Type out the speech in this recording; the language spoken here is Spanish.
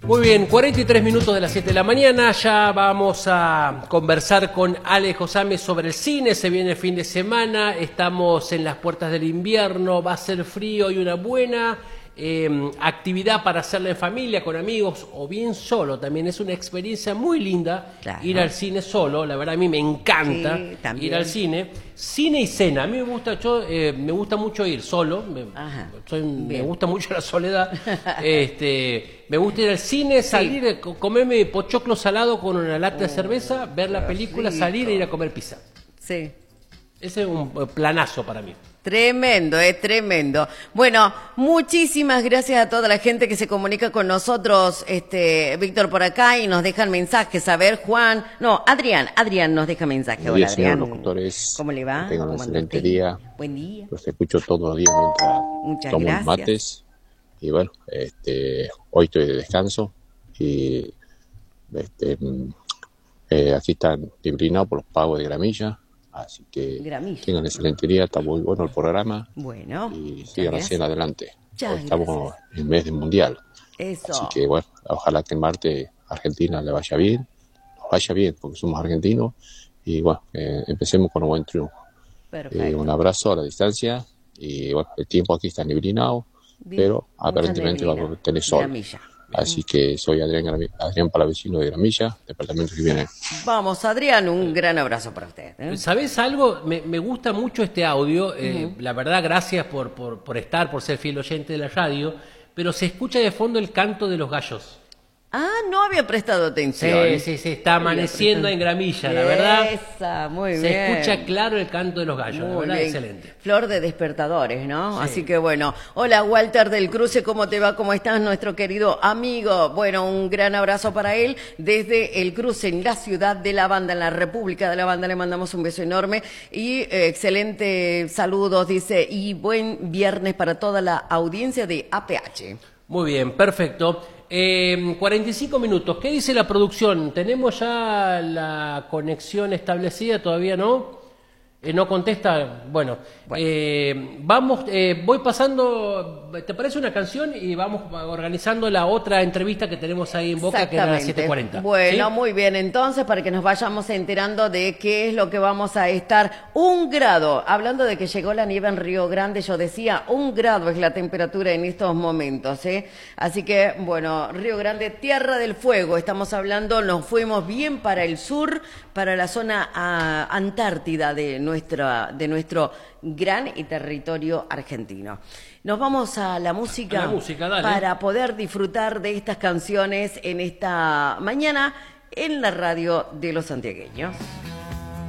Muy bien, 43 minutos de las 7 de la mañana, ya vamos a conversar con Ale Josame sobre el cine, se viene el fin de semana, estamos en las puertas del invierno, va a ser frío y una buena actividad para hacerla en familia, con amigos o bien solo, también es una experiencia muy linda. Claro. Ir al cine solo, la verdad a mí me encanta ir al cine y cena, a mí me gusta mucho ir solo, me gusta mucho la soledad, me gusta ir al cine, salir, comerme pochoclo salado con una lata de cerveza, ver la película, salir e ir a comer pizza. Sí. Ese es un planazo para mí. Tremendo, tremendo. Bueno, muchísimas gracias a toda la gente que se comunica con nosotros, Víctor por acá y nos dejan mensajes. A ver, Juan, no, Adrián nos deja mensajes. Hola, Adrián. Locutores. ¿Cómo le va? Tengan un excelente día. Buen día. Los escucho todos los días mientras tomo los mates. Y bueno, hoy estoy de descanso y aquí están librinados por los pagos de gramilla. Así que tengan un excelente día, está muy bueno el programa. Bueno. Y sigan así en adelante. Estamos en el mes del mundial. Eso. Así que bueno, ojalá que el martes a Argentina le vaya bien. Nos vaya bien porque somos argentinos. Y bueno, empecemos con un buen triunfo. Un abrazo a la distancia. Y bueno, el tiempo aquí está neblinado, pero aparentemente vamos a tener sol. Gramilla. Así que soy Adrián Palavecino de Gramilla, departamento que viene. Vamos, Adrián, un gran abrazo para usted. ¿Sabés algo? Me gusta mucho este audio. La verdad, gracias por estar, por ser fiel oyente de la radio. Pero se escucha de fondo el canto de los gallos. Ah, no había prestado atención. Sí, está amaneciendo en Gramilla, la verdad. Esa, muy bien. Se escucha claro el canto de los gallos, la verdad, excelente. Flor de despertadores, ¿no? Sí. Así que bueno. Hola, Walter del Cruce, ¿cómo te va? ¿Cómo estás, nuestro querido amigo? Bueno, un gran abrazo para él. Desde el Cruce, en la ciudad de La Banda, en la República de La Banda, le mandamos un beso enorme. Y excelente saludos, dice, y buen viernes para toda la audiencia de APH. Muy bien, perfecto. 45 minutos. ¿Qué dice la producción? ¿Tenemos ya la conexión establecida? ¿Todavía no? ¿No contesta? Bueno. Vamos, voy pasando, ¿te parece una canción? Y vamos organizando la otra entrevista que tenemos ahí en boca, que era a las 7:40. Bueno, ¿sí? Muy bien. Entonces, para que nos vayamos enterando de qué es lo que vamos a estar. 1 grado. Hablando de que llegó la nieve en Río Grande, yo decía, 1 grado es la temperatura en estos momentos, ¿eh? Así que, bueno, Río Grande, Tierra del Fuego. Estamos hablando, nos fuimos bien para el sur, para la zona antártida de nuestro gran y territorio argentino. Nos vamos a la música, dale. Para poder disfrutar de estas canciones en esta mañana en la radio de los santiagueños.